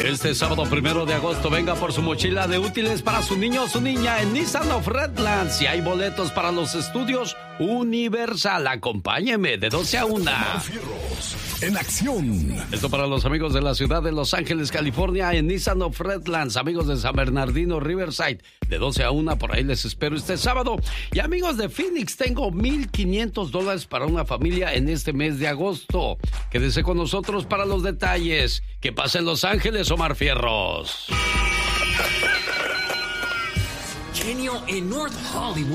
Este sábado 1 de agosto venga por su mochila de útiles para su niño o su niña en Nissan of Redlands. Y hay boletos para los estudios Universal. Acompáñeme de 12 a 1. En acción. Esto para los amigos de la ciudad de Los Ángeles, California, en Nissan of Redlands. Amigos de San Bernardino, Riverside, de 12 a 1. Por ahí les espero este sábado. Y amigos de Phoenix, tengo $1,500 para una familia en este mes de agosto. Quédese con nosotros para los detalles. Que pasa en Los Ángeles, Omar Fierros. Genio en North Hollywood.